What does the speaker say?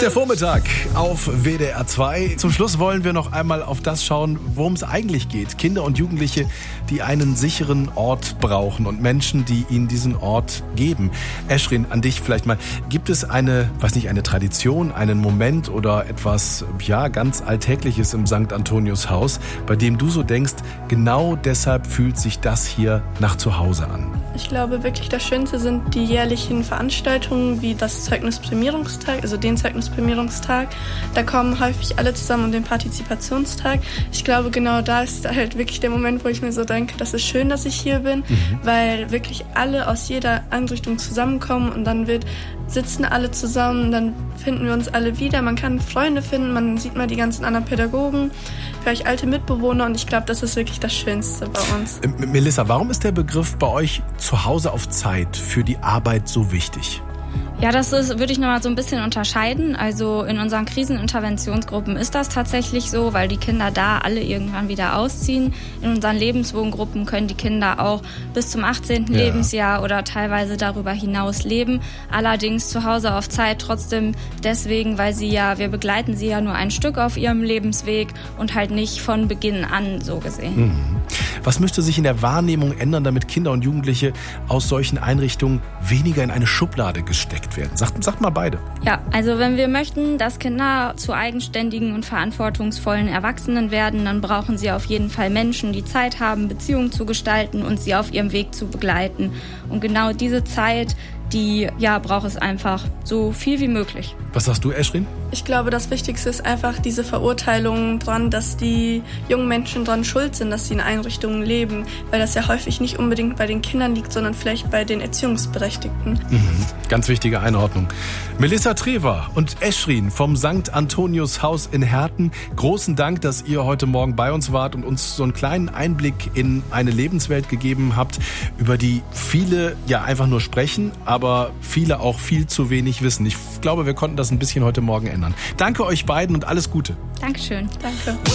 Der Vormittag auf WDR 2. Zum Schluss wollen wir noch einmal auf das schauen, worum es eigentlich geht. Kinder und Jugendliche, die einen sicheren Ort brauchen und Menschen, die ihnen diesen Ort geben. Eschrin, an dich vielleicht mal. Gibt es eine Tradition, einen Moment oder etwas, ganz Alltägliches im St. Antonius Haus, bei dem du so denkst, genau deshalb fühlt sich das hier nach Zuhause an? Ich glaube wirklich, das Schönste sind die jährlichen Veranstaltungen wie das Zeugnisprämierungstag, also den Zeugnisprämierungstag. Da kommen häufig alle zusammen und den Partizipationstag. Ich glaube, genau da ist halt wirklich der Moment, wo ich mir so denke, das ist schön, dass ich hier bin, weil wirklich alle aus jeder Einrichtung zusammenkommen und dann sitzen alle zusammen, dann finden wir uns alle wieder. Man kann Freunde finden, man sieht mal die ganzen anderen Pädagogen, vielleicht alte Mitbewohner und ich glaube, das ist wirklich das Schönste bei uns. Melissa, warum ist der Begriff bei euch Zuhause auf Zeit für die Arbeit so wichtig? Ja, würde ich nochmal so ein bisschen unterscheiden. Also in unseren Kriseninterventionsgruppen ist das tatsächlich so, weil die Kinder da alle irgendwann wieder ausziehen. In unseren Lebenswohngruppen können die Kinder auch bis zum 18. Lebensjahr oder teilweise darüber hinaus leben. Allerdings zu Hause auf Zeit trotzdem deswegen, weil wir begleiten sie ja nur ein Stück auf ihrem Lebensweg und halt nicht von Beginn an so gesehen. Was müsste sich in der Wahrnehmung ändern, damit Kinder und Jugendliche aus solchen Einrichtungen weniger in eine Schublade gesteckt werden? Sagt mal beide. Ja, also wenn wir möchten, dass Kinder zu eigenständigen und verantwortungsvollen Erwachsenen werden, dann brauchen sie auf jeden Fall Menschen, die Zeit haben, Beziehungen zu gestalten und sie auf ihrem Weg zu begleiten. Und genau diese Zeit, die braucht es einfach so viel wie möglich. Was sagst du, Eschrin? Ich glaube, das Wichtigste ist einfach diese Verurteilung dran, dass die jungen Menschen dran schuld sind, dass sie in Einrichtungen leben, weil das ja häufig nicht unbedingt bei den Kindern liegt, sondern vielleicht bei den Erziehungsberechtigten. Ganz wichtige Einordnung. Melissa Trever und Eschrin vom St. Antonius Haus in Herten, großen Dank, dass ihr heute Morgen bei uns wart und uns so einen kleinen Einblick in eine Lebenswelt gegeben habt, über die viele einfach nur sprechen, aber viele auch viel zu wenig wissen. Ich glaube, wir konnten das ein bisschen heute Morgen ändern. Danke euch beiden und alles Gute. Dankeschön. Danke.